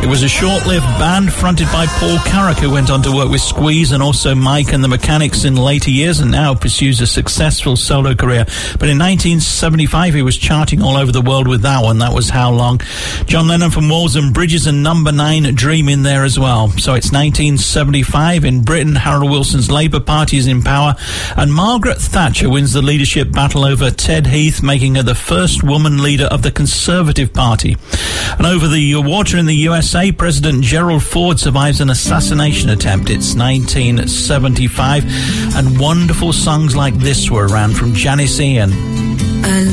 It was a short-lived band fronted by Paul Carrack, who went on to work with Squeeze and also Mike and the Mechanics in later years and now pursues a successful solo career. But in 1975, he was charting all over the world with that one. That was How Long. John Lennon from Walls and Bridges and Number 9 Dream in there as well. So it's 1975 in Britain. Harold Wilson's Labour Party is in power, and Margaret Thatcher wins the leadership battle over Ted Heath, making her the first woman leader of the Conservative Party. And over the water in the USA, President Gerald Ford survives an assassination attempt. It's 1975, and wonderful songs like this were around from Janis Ian.